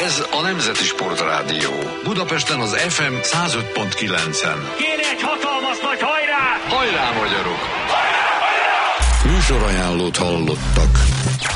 Ez a Nemzeti Sportrádió. Budapesten az FM 105.9-en. Kéne egy hatalmas nagy hajrá! Hajrá, magyarok! Hajrá, hajrá! Műsorajánlót hallottak.